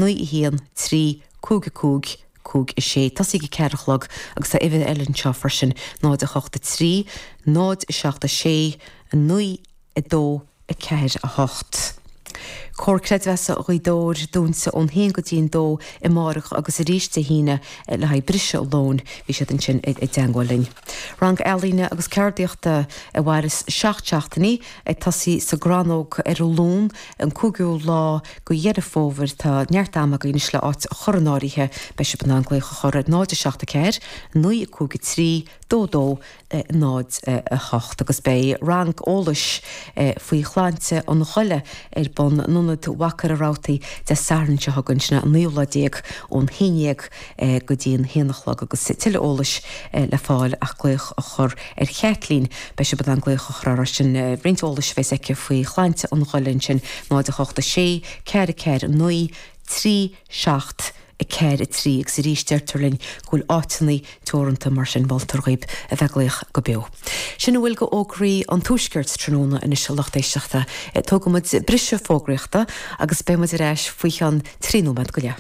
9 3 cúg cúg is sé tasí go ceirichlog agus tá ifid Ellen seo farsin 9 8 3 9 7 6 9 2 4 8. Cór creidhesa a dóir dúnsa ón héan go dtíon dó I marach agus a ríiste híine le haid brise lón bhí sé an sin I deangáilinn. Rang elíne agus ceirdaíochta a bhharas 7-7 tasí sa granóg lún an cúgiú lá go dhéidir fómhar tá neartama go inis le áit choranáirithe be se ban anglaocha chora 9 ceir 9 cúga 3 dó 9 8 agus bé rang ólais faoi chláinte an choile bon nunad wacar a rátaí de saranse hagannsna an níoladéag ón héineag go dtíon héanachlag agus tiile ólais le fáil ach gluich a chur chetlín be se bad an gluich a chrar sin rint ólais bheits eice faoi chláinte an choilinn sin 9 8 6 ceir 9 3 7 ceir 3 ag sa rísteirtarlinn gúil átainnaí teoranta mar sin bhiltarghaib a bheitglaoch go beo. Sin bhfuil go ógraí an túisceart tróna in is leachtaíisteachta tógamid brise fógraíochta agus béimid ar éis faoi an tríúmad go leith.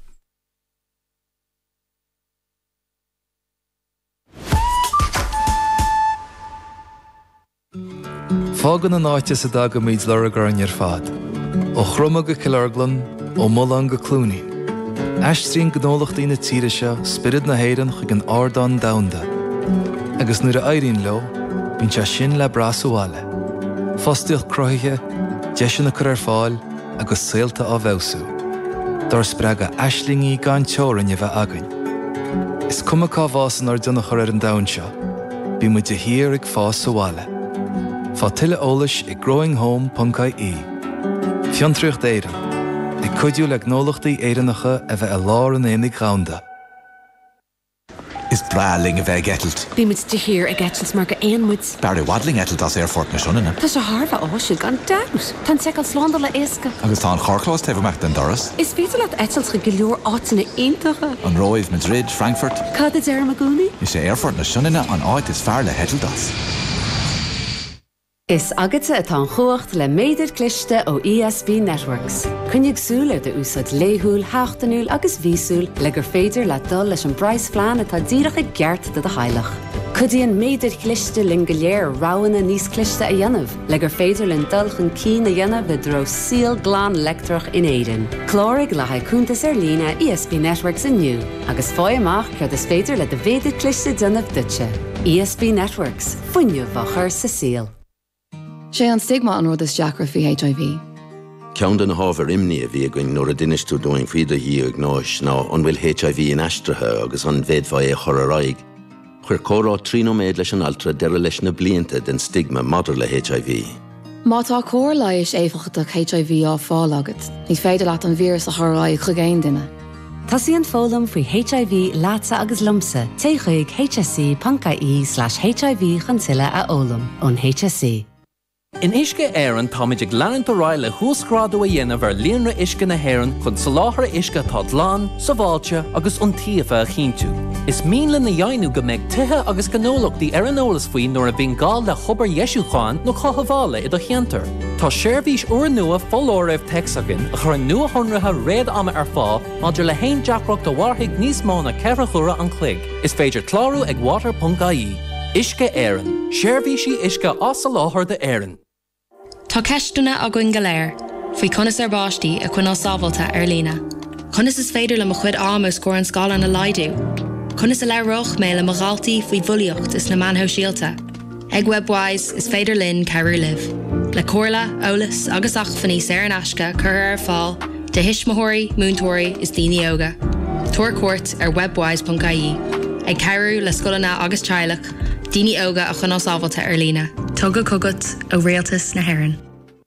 Fágan an áite sa dag go míid leragarn ar fad. Ó chroma go Killarglan, ó Mullan go Clúnaí. Aistrín gnólachtaí na tíre se spirid na héireann chuig an ardán damhanda. Agus nuair a éiríonn leo, bíonn sé sin le brasúáile. Fostaíocht cruthaithe, deisianna chur ar fáil agus saolta á bhebhsú. Dar spreaga aislingaí gan teorann a bheith againn. Is cumacá bhásan ar duna chur ar an damhan seo, bí muid de hir ag fásáile. Fá tuile ólais I growinghome.ie. Fiontraocht éireann. I cuidiú le gnólachtaí éireannacha a bheith a lár an éananig ghaunda. Is braling a bheith getalt. Bí muid de hir a getalt mar go éonmuid. Barry wadling etalt as airfort na siúna. Tá sé Harbh áisiú gan daus. Tá secail slánda le éasca. Agus tá an chorclás taobhach den doras. Is féidir le etalt go leor átainna aontacha. An roimh Madrid, Frankfurt. Cad is ar magúnaí? Is sé airfort na siúna an áit is fearr le hetalt as. Is agate atá chuacht le méidir cliste ó ESB Networks. Cynnig súl de úsad léhúil, háchtanúil agus vísúil le gur féidir le dul leis an brais flean atá díracha geart de hailech. Cudíon méidir cliste lin go léir ráhanna níos cliste a dhéanamh, le gur féidir lin dulchan cín a dhéanamh be dro síl glán lectrach in éireann. Clórig le haicúntas ar lína ESB Networks inniu, agus fáil amach gur is féidir le de féidir cliste dionmh dutse. ESB Networks, fuinneamh a chur sa síl. sé an stigma an rud is deacra faoi HIV. Ceann den hábhar imní a bhí a gcuin nuair a duineistú doing faoide hí ag náis ná an bhfuil HIV in aistrithe agus an bhéadfá é chur araig. Chuir córá trínoméid leis an altra deire leis na blianta den stigma madidir le HIV. Má tá cór leiis éfachach HIV á fáil agat, ní féidir leat an vírus a thráid chu géin duine. Tá síon fólam faoi HIV láta agus lumsa, té chuig hsc.ie/HIV chuntuile a ólam ón HSC. In isce éireann táid ag leann do ráile thuascrádú a dhéanamh ar líonra isce na héireann chun sa láthair isce tá dlán, sa bháilte agus iontíofa a chinntiú. Is míle na dhéanú go méid tuthe agus gnólachtaí ar an eolas faoin nuair a bhíon gáil le chobar Ieisúcháin nó chothabhála I do cheantar. Tá séirbhís uair nua fóláireamh texagan a chur nua honratha réad ama ar fá maidir le haon deacracht do bharthaigh níos mó na ceithre chura an chloig. Is féidir clárú ag water.ie. Isce éireann. Séirbhísí isce as sa láthair de éireann. Tá ceistúna a gcuin go léir, faoi conas ar báistí a chuin sábhalta ar lína. Conas is féidir le mo chuid am ó scóir an scála na laidú. Conas a leroch mé le mo galtaí faoi bhuilíocht is na manthó síalta. Ag webwise is féidir linn ceirú liv. Le cóirla, ólas agus achfaní sé an asca chur ar fáil, de hismóirí, múntóirí is daoine óga. Tuair cuairt ar webwise.ie. Ag ceirú le scolanna agus teilech, daoine óga a chuin sábhalta ar lína. Tugad cogat ó réaltas na hÉireann.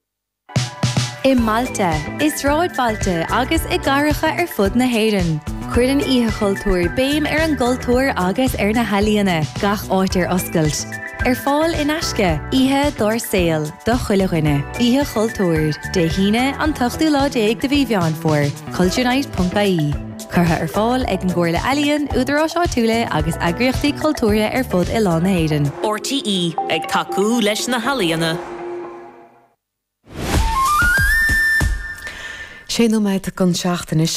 I Malta, is ráid Balta agus I garacha ar fud na hÉireann. Cuir an ihe chultúir béim ar an gultúir agus ar na halíana, gach áitir oscailt. Ar fáil in asce, ihe dór saoil, do chuile rinne, ihe chultúir, de híine an tuchtú lá déag de bhí bheán fuair, culturenite.ie. Curtha ar fáil ag an gcomhairle ealaíonn, údarrá seo túla agus agriochtaí cultúra ar fud I lá na hÉireann. RTE ag tacú leis na halíana. Sé nó méid gan seachtain